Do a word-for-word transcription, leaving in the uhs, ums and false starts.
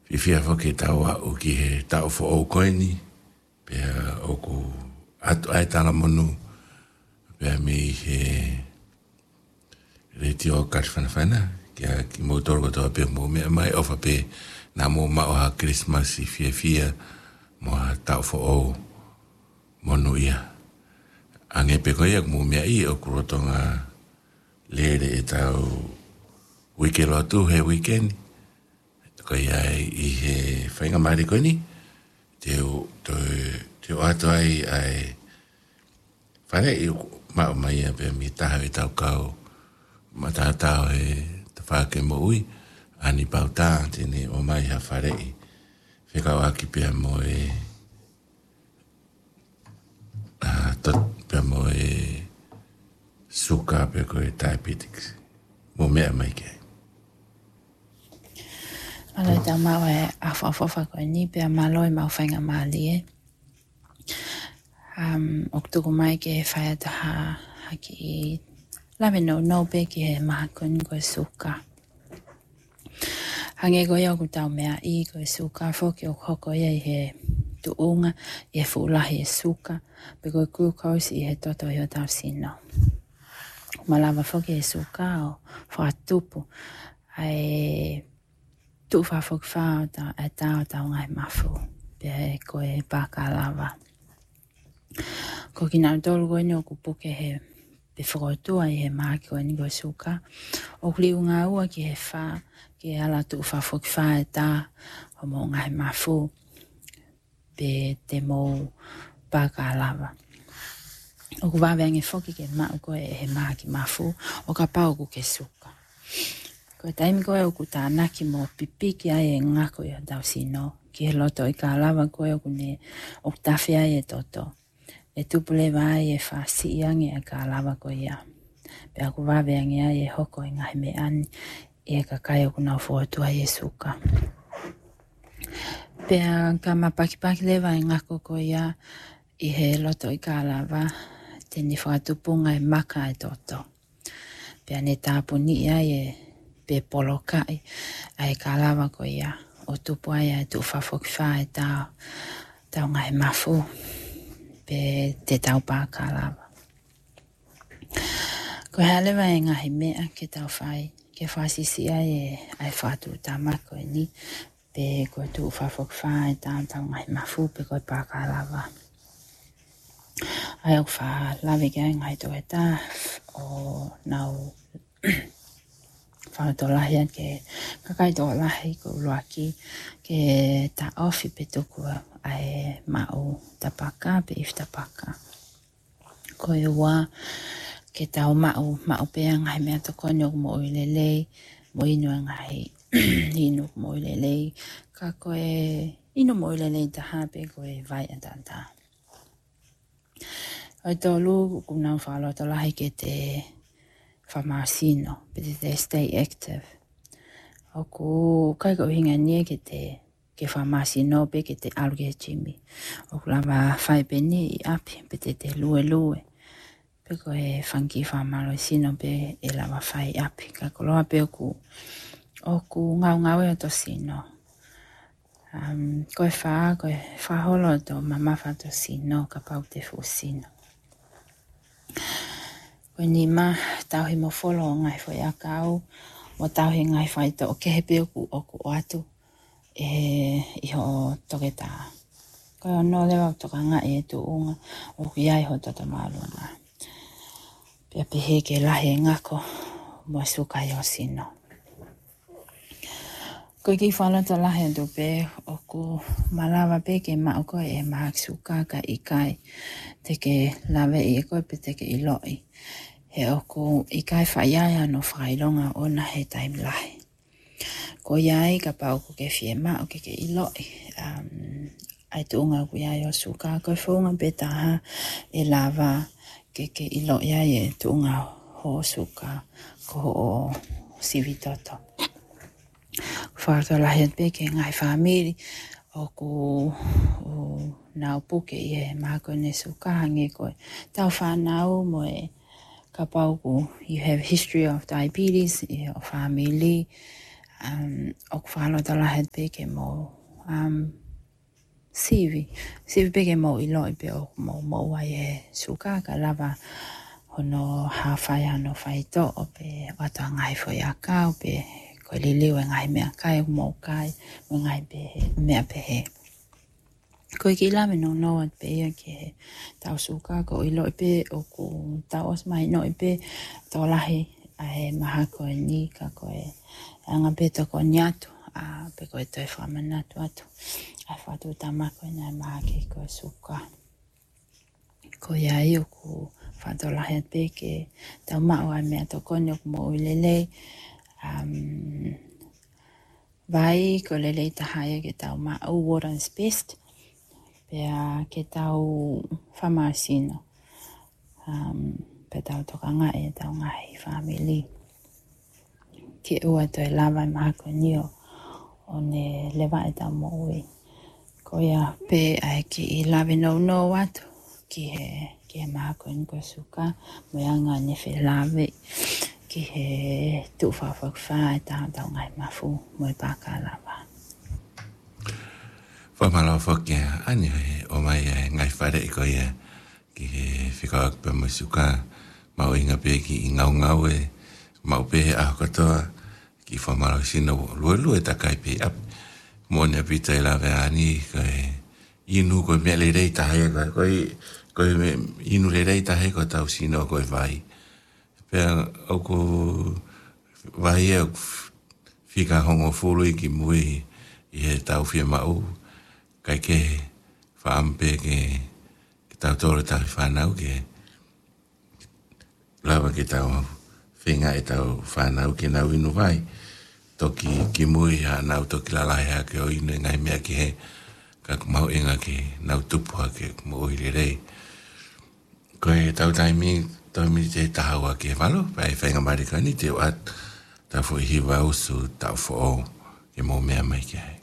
Fifia foke tau au ki he tau fo o koini. Pea o ku atu ai tala monu. Pea me he reti o kari whanawhana. Kia ki mo toro kotoa pea mo mea mai ofa pe na mo mao ha Christmas i fia fia mo ha tau fo o monu ia. Ange pe koia mo mea i o kurotonga lere e tau wikelo atu he weekend. Koia i he whainga maari koini. Te o te o ato ai ai whare i mao mai a pe mi taha i tau kau. Ma taha tau he te whake mo ui. Ani pau tā tene o mai ha whare i. Whikau aki pia mo e uh, tot pia mo e suka pia ko e diabetics. Mo mea mai kei. Ala ta mau e awhawhawha koe ni pia maloi mau whainga maali e. Um, oktuku mai ke whaia taha haki i lawe no no pe ki he maha kuni koe suka. Hange koe oku tau mea i koe suka whoki o hoko ia i he tuunga i he fuulahi e suka pe koe glucose i he toto i o tau sino. Malawa whoki e suka o whaatupu ai tu fa fok fa ta ta ta ngai mafu pe ko e pakalawa ko kina tolu ko ni ku poke he pe foto ai he ma ko ni go suka o kli unga u ki he fa ki ala tu fa fok fa ta o mo ngai mafu pe te mo pakalawa o ku va vengi foki ke ma ko e he ma ki mafu o ka pa o ku ke suka. Ko taimi koe o ku tānaki mo pipiki ai e ngako i tau sino. Ki he loto i ka alawa koe o ku ne o tawhi ai e toto. E tupule vai e whasi iangi e ka alawa koe ia. Pe aku waweangi ai e hoko i ngahi me ani i e ka kai o ku nau fuotu ai e suka. Pe ka mapakipaki lewa e ngako koe ia i he loto i ka alawa teni whakatupunga e maka e toto. Pe ane tāpuni ai e pe polokai ai kalawa ko ia o tupu ai ai tu whawhokiwha e tau tau ngai mafu pe te tau pā kalawa. Ko halewa e ngahi mea ke tau whai ke whasisi ai e ai whatu tamako e ni pe ko tu whawhokiwha e tau tau ngai mafu pe ko pā kalawa. Ai au wha lawe kia ngai to e tā o nau whao tō lahi an ke kakai tō lahi ko uruaki ke ta ofi pe tuku ai mao tapaka pe if tapaka. Ko e ua ke tau mao mao pea ngai mea to konyo mo uilelei mo inu ngai inu mo uilelei ka ko e inu mo uilelei taha pe ko e vai antanta. Ai tō lu kunau whalo tō lahi ke te whamasino, pe te stay active. O ku kai ko hinga nie ke te ke whamasino pe ke te aluke jimi. O ku lava whai pe ni i api pe te te lue lue. Pe ko e whanki whamalo sino pe e lava whai api. Ka koloa pe o ku o ku ngau ngau e o to sino. Um, ko e wha, ko e whaholo to mamafa to sino ka pau te fu sino. Ko ni ma tau hi mo folo ngai foi akau mo tau hi ngai fai to ke he pe ku o ku atu e i ho toketa. Ko no lewa to kanga e tu unga o ku ia ho to malu na. Pe pe he ke la he ngako mo suka yo sino. Ko ki fala to la he do pe o ku malawa pe ke ma ko e ma suka ka ikai te ke lave e ko pe te ke iloi. He oku i kai whaiaia no whailonga o na he taim lahi. Ko iai ka pau ku ke whiema o ke ke iloi. Um, ai tuunga ku iai o suka ko whunga petaha e lava ke ke iloi ai e tuunga ho suka ko o sivi toto. Whārta lahi at peke ngai whamiri o ku o nau puke i e mako ne suka hange koe. Tau whanau mo e kapauku, you have history of diabetes, your family, um, o whalo tala het peke mo um, sivi. Sivi peke mo ilo i pe o mo mo ai e suka ka lava hono hawhai ano whai to o pe wata ngai fwoi a kau pe ko li liwe ngai mea kai o mo kai mo ngai pe mea pe he. Ko ki la me no no at pe ia ke he tau suka ko ilo i pe o ku tau os mai no i pe to lahi a he maha ko e ni ka ko e anga pe to ko nyatu a pe ko e toi whamanatu atu a whatu tamako e nai maha ke ko suka. Ko ia i o ku whatu lahi at pe ke tau mao ai mea to kone o ku mo ulele um, vai ko lele tahaya ke tau mao water is best pea ke tau whamasino. Um, pe tau toka ngai e tau ngai family. Ke ua toi lava i maha koe nio o ne lewa e tau moui. Ko ia pe ai ki i lawe no no atu ki he, ki he maha koe niko suka mo anga ne whi lawe ki he tu whawhawha e tau tau ngai mafu mo i paka lava. Whamalo whakia, ane he o mai e ngai whare i koe ia ki he whikawak pa mo suka mau inga pe ki i ngau ngau e mau pe he aho katoa ki whamalo sino lue lue takai pe ap mo ne pita i lawe ani koe inu koe mea le rei tahe koe koe inu le rei tahe koe tau sino koe vai pea au ko vai e whika hongo fulu i ki mui i he tau whia mau kai ke whaampe ke ke tau tore tau whanau ke lawa ke tau whenga e tau whanau ke nau inu vai toki ki mui ha nau toki lalai ha ke o inu ngai mea ki he ka mau inga ke nau tupu ha ke mo oire rei koe tau taimi tau mi te tahaua ke walo pai whenga marika ni te wat tau fo hiwa usu tau fo o ke mo mea mai ke hai